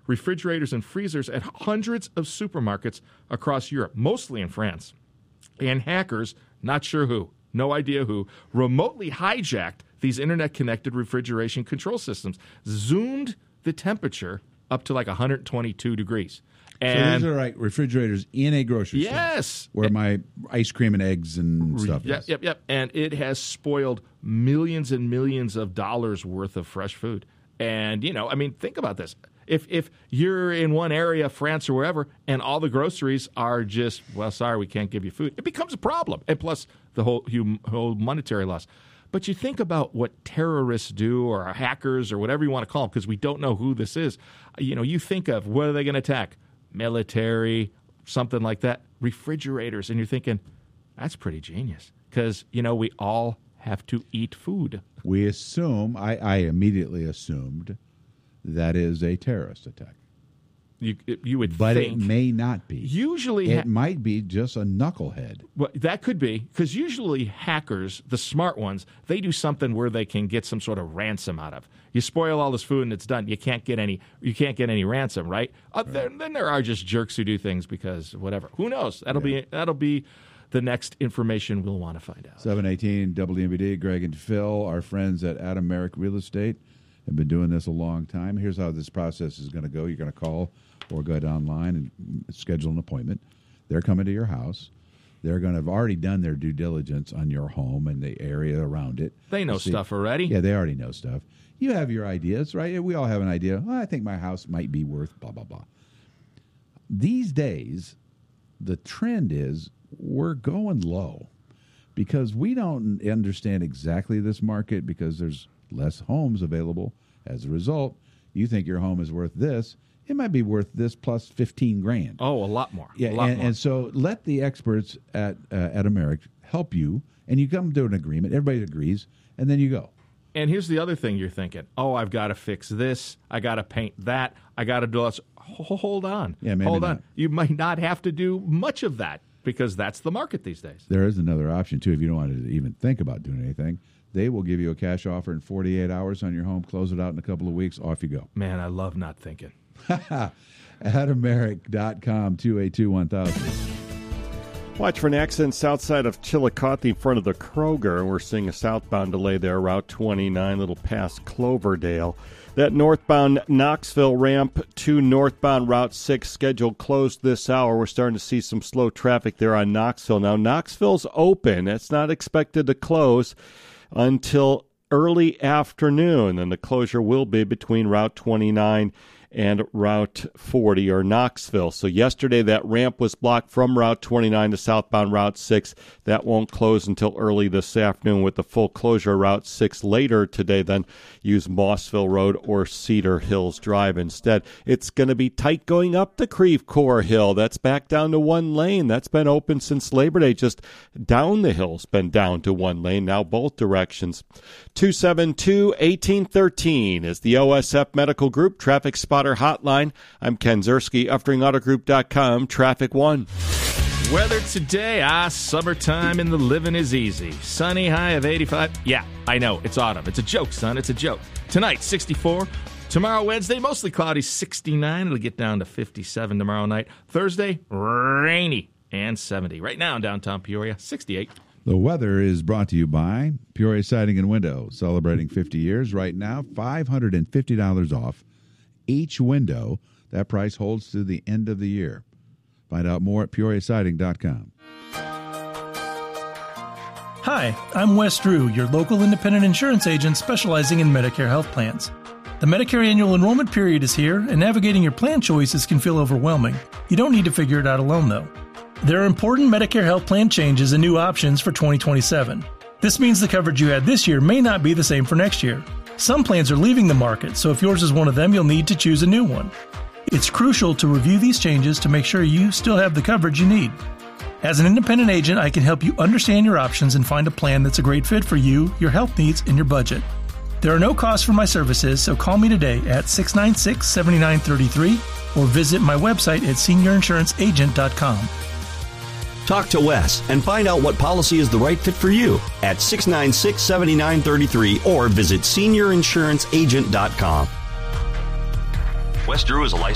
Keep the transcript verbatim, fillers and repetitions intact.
refrigerators and freezers at hundreds of supermarkets across Europe, mostly in France. And hackers, not sure who, no idea who, remotely hijacked these internet-connected refrigeration control systems, zoomed the temperature up to like one hundred twenty-two degrees. And so these are like refrigerators in a grocery store. Yes. Where my ice cream and eggs and stuff yep, is. Yep, yep. And it has spoiled millions and millions of dollars worth of fresh food. And, you know, I mean, think about this. If if you're in one area, France or wherever, and all the groceries are just, well, sorry, we can't give you food, it becomes a problem. And plus the whole, whole monetary loss. But you think about what terrorists do or hackers or whatever you want to call them, because we don't know who this is. You know, you think of what are they going to attack? Military, something like that, refrigerators. And you're thinking, that's pretty genius because, you know, we all have to eat food. We assume, I, I immediately assumed, that is a terrorist attack. You you would but think. But it may not be. Usually. It ha- might be just a knucklehead. Well, that could be, because usually hackers, the smart ones, they do something where they can get some sort of ransom out of. You spoil all this food and it's done. You can't get any. You can't get any ransom, right? Uh, right. There, then there are just jerks who do things because whatever. Who knows? That'll yeah. be that'll be the next information we'll want to find out. seven eighteen W M B D, Greg and Phil, our friends at Adam Merrick Real Estate, have been doing this a long time. Here's how this process is going to go. You're going to call or go online and schedule an appointment. They're coming to your house. They're going to have already done their due diligence on your home and the area around it. They know stuff already. Yeah, they already know stuff. You have your ideas, right? We all have an idea. Oh, I think my house might be worth blah, blah, blah. These days, the trend is we're going low because we don't understand exactly this market because there's less homes available. As a result, you think your home is worth this. It might be worth this plus fifteen grand. Oh, a lot more. Yeah, a lot and, more. and so let the experts at uh, at Americ help you, and you come to an agreement. Everybody agrees, and then you go. And here's the other thing you're thinking. Oh, I've got to fix this. I got to paint that. I got to do this. Hold on. Yeah, maybe Hold not. on. You might not have to do much of that because that's the market these days. There is another option, too, if you don't want to even think about doing anything. They will give you a cash offer in forty-eight hours on your home, close it out in a couple of weeks, off you go. Man, I love not thinking. Adam Merrick dot com, two eight two one thousand. Watch for an accident south side of Chillicothe in front of the Kroger. We're seeing a southbound delay there, Route twenty-nine, a little past Cloverdale. That northbound Knoxville ramp to northbound Route six scheduled closed this hour. We're starting to see some slow traffic there on Knoxville. Now, Knoxville's open. It's not expected to close until early afternoon, and the closure will be between Route twenty-nine and Route forty or Knoxville. So yesterday that ramp was blocked from Route twenty-nine to southbound Route six. That won't close until early this afternoon with the full closure of Route six later today. Then use Mossville Road or Cedar Hills Drive instead. It's going to be tight going up the Creve Coeur Hill. That's back down to one lane. That's been open since Labor Day. Just down the hill's been down to one lane. Now both directions. two seven two, one eight one three is the O S F Medical Group Traffic Spotter Hotline. I'm Ken Zerski, Uftring Auto Group dot com, Traffic One. Weather today, ah, summertime and the living is easy. Sunny, high of eighty-five. Yeah, I know, it's autumn. It's a joke, son, it's a joke. Tonight, sixty-four. Tomorrow, Wednesday, mostly cloudy, sixty-nine. It'll get down to fifty-seven tomorrow night. Thursday, rainy and seventy. Right now in downtown Peoria, sixty-eight. The weather is brought to you by Peoria Siding and Window, celebrating fifty years. Right now, five hundred fifty dollars off each window. That price holds to the end of the year. Find out more at Peoria Siding dot com. Hi, I'm Wes Drew, your local independent insurance agent specializing in Medicare health plans. The Medicare annual enrollment period is here, and navigating your plan choices can feel overwhelming. You don't need to figure it out alone, though. There are important Medicare health plan changes and new options for twenty twenty-seven. This means the coverage you had this year may not be the same for next year. Some plans are leaving the market, so if yours is one of them, you'll need to choose a new one. It's crucial to review these changes to make sure you still have the coverage you need. As an independent agent, I can help you understand your options and find a plan that's a great fit for you, your health needs, and your budget. There are no costs for my services, so call me today at six nine six, seven nine three three or visit my website at senior insurance agent dot com. Talk to Wes and find out what policy is the right fit for you at six nine six, seven nine three three or visit senior insurance agent dot com. Wes Drew is a licensed